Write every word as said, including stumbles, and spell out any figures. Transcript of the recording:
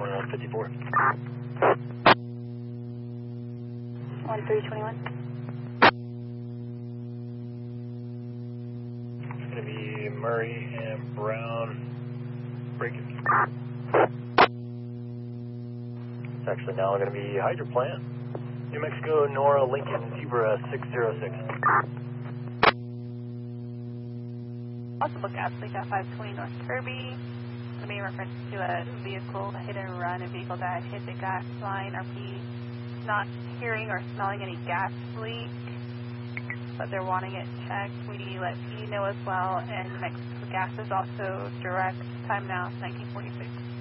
twenty-one fifty-four. one three twenty-one. It's going to be Murray and Brown breaking. It's actually now going to be Hydro Plant. New Mexico, Nora, Lincoln, Zebra six zero six. Also look at Fleet five twenty North Kirby. It's going to be in reference to a vehicle, a hit and run, a vehicle that hit the gas line. R P not hearing or smelling any gas leak, but they're wanting it checked. We need to let P know as well, and New Mexico Gas is also direct. Time now is nineteen forty-six.